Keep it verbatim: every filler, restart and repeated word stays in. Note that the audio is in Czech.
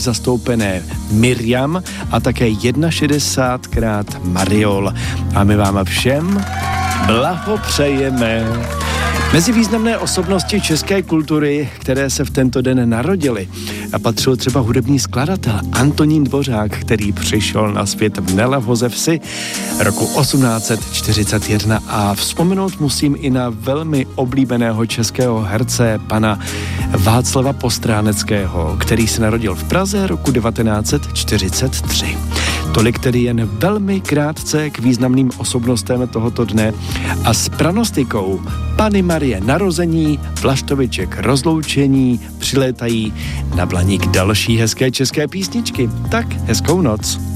zastoupené Miriam a také šedesát krát Mariol. A my vám všem blahopřejeme. Mezi významné osobnosti české kultury, které se v tento den narodily, a patřil třeba hudební skladatel Antonín Dvořák, který přišel na svět v Nelevoze vsi roku osmnáct set čtyřicet jedna, a vzpomenout musím i na velmi oblíbeného českého herce pana Václava Postráneckého, který se narodil v Praze roku devatenáct set čtyřicet tři. Tolik tedy jen velmi krátce k významným osobnostem tohoto dne a s pranostikou Panny Marie narození, Vlaštoviček rozloučení přilétají na Blaník další hezké české písničky. Tak hezkou noc.